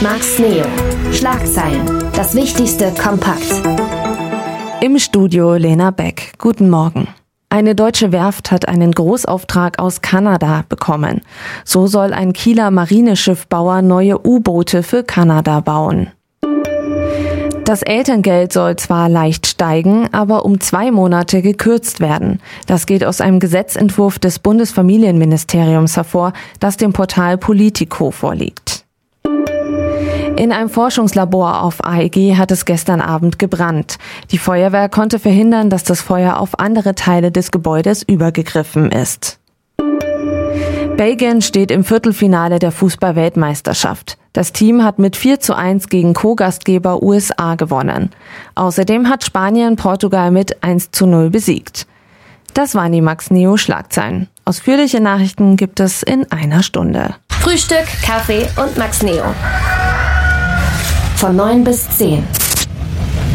und Max Neo. Schlagzeilen. Das Wichtigste kompakt. Im Studio Lena Beck. Guten Morgen. Eine deutsche Werft hat einen Großauftrag aus Kanada bekommen. So soll ein Kieler Marineschiffbauer neue U-Boote für Kanada bauen. Das Elterngeld soll zwar leicht steigen, aber um 2 Monate gekürzt werden. Das geht aus einem Gesetzentwurf des Bundesfamilienministeriums hervor, das dem Portal Politico vorliegt. In einem Forschungslabor auf AEG hat es gestern Abend gebrannt. Die Feuerwehr konnte verhindern, dass das Feuer auf andere Teile des Gebäudes übergegriffen ist. Belgien steht im Viertelfinale der Fußball-Weltmeisterschaft. Das Team hat mit 4:1 gegen Co-Gastgeber USA gewonnen. Außerdem hat Spanien Portugal mit 1:0 besiegt. Das waren die Max Neo Schlagzeilen. Ausführliche Nachrichten gibt es in einer Stunde. Frühstück, Kaffee und Max Neo. Von 9 bis 10.